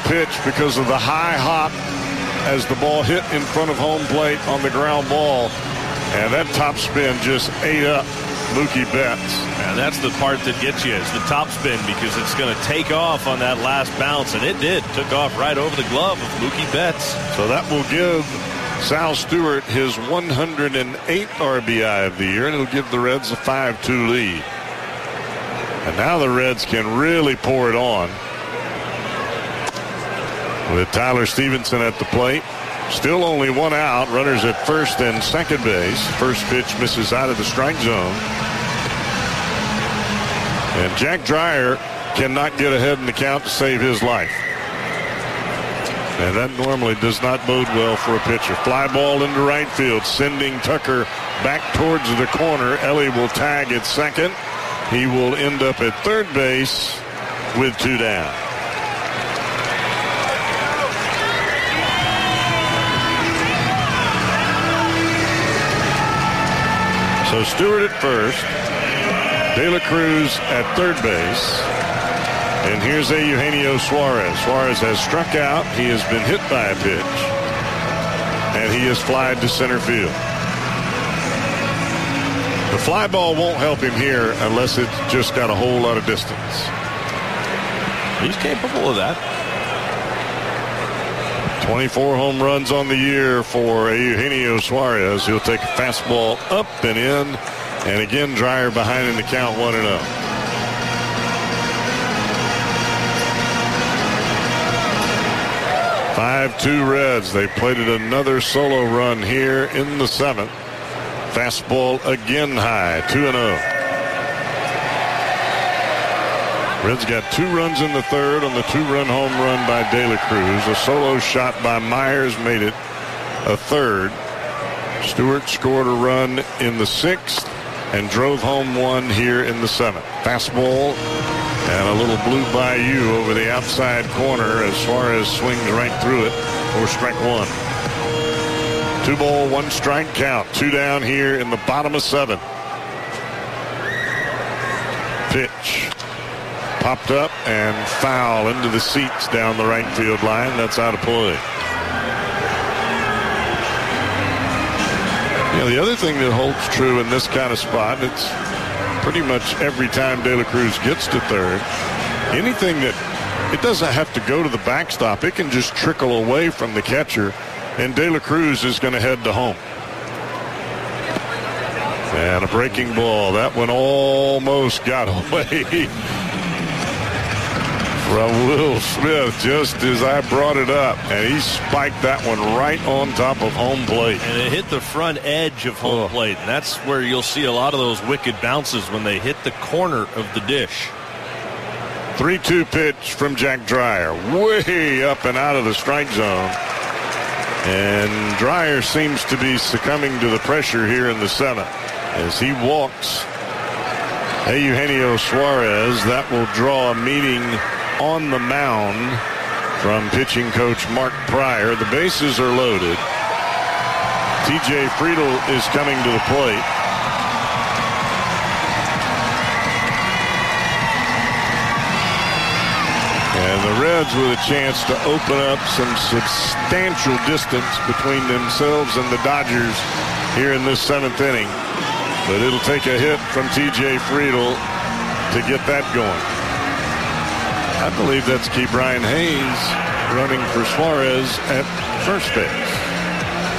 pitch because of the high hop as the ball hit in front of home plate on the ground ball. And that top spin just ate up Mookie Betts. And that's the part that gets you, is the top spin, because it's going to take off on that last bounce, and it did. Took off right over the glove of Mookie Betts. So that will give Sal Stewart his 108th RBI of the year, and it'll give the Reds a 5-2 lead. And now the Reds can really pour it on with Tyler Stevenson at the plate. Still only one out. Runners at first and second base. First pitch misses out of the strike zone. And Jack Dreyer cannot get ahead in the count to save his life. And that normally does not bode well for a pitcher. Fly ball into right field, sending Tucker back towards the corner. Ellie will tag at second. He will end up at third base with 2 down. So Stewart at first, De La Cruz at third base, and here's Eugenio Suarez. Suarez has struck out. He has been hit by a pitch, and he has flied to center field. The fly ball won't help him here unless it's just got a whole lot of distance. He's capable of that. 24 home runs on the year for Eugenio Suarez. He'll take a fastball up and in. And again, Dreyer behind in the count 1-0. (5-2) Reds. They plated another solo run here in the 7th. Fastball again high, 2-0. Reds got 2 runs in the 3rd on the 2-run home run by De La Cruz. A solo shot by Myers made it a 3rd. Stewart scored a run in the 6th and drove home 1 here in the 7th. Fastball and a little blue bayou over the outside corner as Suarez swings right through it for strike 1. 2 ball, 1 strike count. 2 down here in the bottom of 7th. Pitch. Popped up and foul into the seats down the right field line. That's out of play. You know, the other thing that holds true in this kind of spot, it's pretty much every time De La Cruz gets to third, anything that, it doesn't have to go to the backstop. It can just trickle away from the catcher, and De La Cruz is going to head to home. And a breaking ball. That one almost got away from Will Smith just as I brought it up, and he spiked that one right on top of home plate. And it hit the front edge of home plate, and that's where you'll see a lot of those wicked bounces, when they hit the corner of the dish. 3-2 pitch from Jack Dreyer, way up and out of the strike zone. And Dreyer seems to be succumbing to the pressure here in the 7th as he walks Eugenio Suarez. That will draw a meeting on the mound from pitching coach Mark Pryor. The bases are loaded. TJ Friedl is coming to the plate. And the Reds with a chance to open up some substantial distance between themselves and the Dodgers here in this 7th inning. But it'll take a hit from TJ Friedl to get that going. I believe that's Ke'Bryan Hayes running for Suarez at first base.